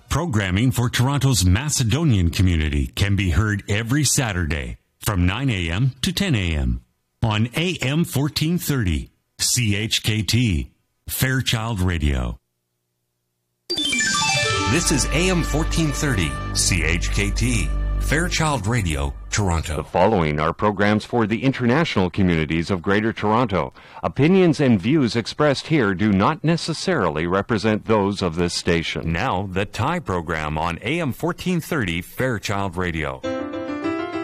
Programming for Toronto's Macedonian community can be heard every Saturday from 9 a.m. to 10 a.m. on AM 1430, CHKT, Fairchild Radio. This is AM 1430, CHKT, Fairchild Radio, Toronto. The following are programs for the international communities of Greater Toronto. Opinions and views expressed here do not necessarily represent those of this station. Now, the Thai program on AM 1430, Fairchild Radio.